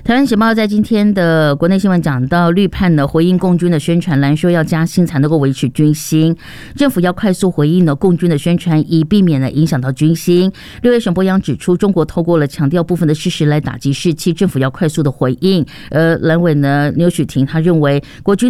台湾时报在今天的国内新闻讲到，绿盼呢回应共军的宣传栏，说要加薪才能够维持军心，政府要快速回应呢共军的宣传，以避免呢影响到军心。6月省播央指出，中国透过了强调部分的事实来打击士气，政府要快速的回应。蓝委呢牛许婷他认为，国军